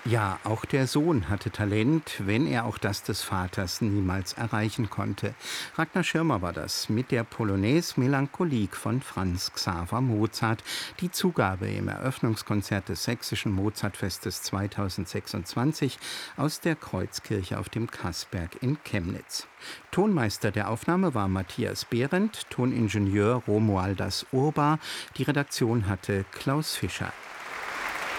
Ja, auch der Sohn hatte Talent, wenn er auch das des Vaters niemals erreichen konnte. Ragnar Schirmer war das mit der Polonaise Melancholique von Franz Xaver Mozart. Die Zugabe im Eröffnungskonzert des Sächsischen Mozartfestes 2026 aus der Kreuzkirche auf dem Kassberg in Chemnitz. Tonmeister der Aufnahme war Matthias Behrendt, Toningenieur Romualdas Urbar. Die Redaktion hatte Klaus Fischer.